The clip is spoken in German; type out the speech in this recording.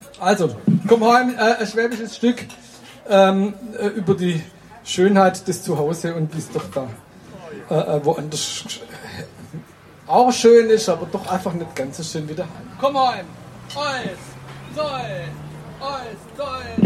Also, komm heim, ein schwäbisches Stück über die Schönheit des Zuhause und wie es doch da woanders auch schön ist, aber doch einfach nicht ganz so schön wie daheim. Komm heim! Eins, zwei, eins, zwei.